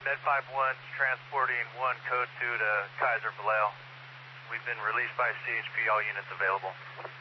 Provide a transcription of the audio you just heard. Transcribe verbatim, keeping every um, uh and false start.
Med five one transporting one code two to Kaiser Vallejo. We've been released by C H P, all units available.